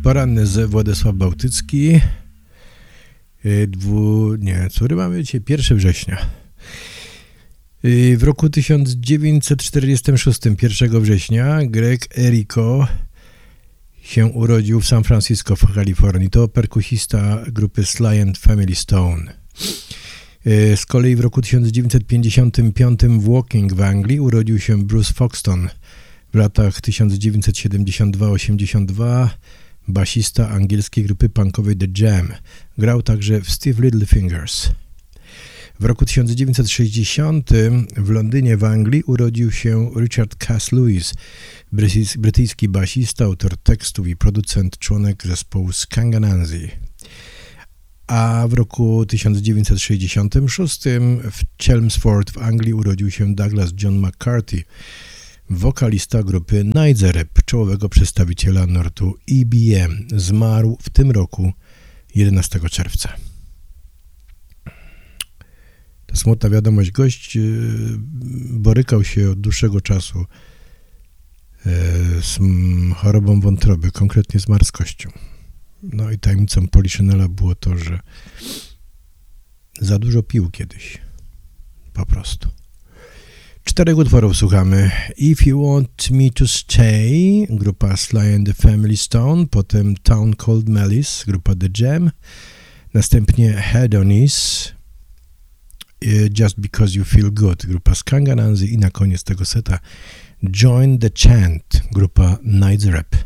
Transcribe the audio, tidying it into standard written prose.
Poranny z Władysław Bałtycki. Który mamy dzisiaj? 1 września. W roku 1946, 1 września, Greg Errico się urodził w San Francisco w Kalifornii. To perkusista grupy Sly and Family Stone. Z kolei w roku 1955 w Woking w Anglii urodził się Bruce Foxton. W latach 1972-82 basista angielskiej grupy punkowej The Jam. Grał także w Steve Littlefingers. W roku 1960 w Londynie w Anglii urodził się Richard Cass-Lewis, brytyjski basista, autor tekstów i producent, członek zespołu Skanganansi. A w roku 1966 w Chelmsford w Anglii urodził się Douglas John McCarthy, wokalista grupy Night the Rap, czołowego przedstawiciela nurtu EBM. Zmarł w tym roku 11 czerwca. To smutna wiadomość. Gość borykał się od dłuższego czasu z chorobą wątroby, konkretnie z marskością. No i tajemnicą Poliszynela było to, że za dużo pił kiedyś. Po prostu. 4 utworów słuchamy. If You Want Me To Stay, grupa Sly and the Family Stone, potem Town Called Malice, grupa The Jam, następnie Head On Ease, Just Because You Feel Good, grupa Skanganansi i na koniec tego seta Join the Chant, grupa Night the Rap.